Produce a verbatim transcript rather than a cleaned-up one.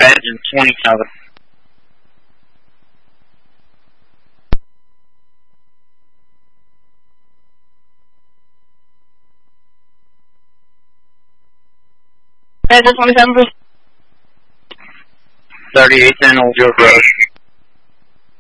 engine twenty-seven. Engine twenty-seven, please. thirty-eight ten Old York Road.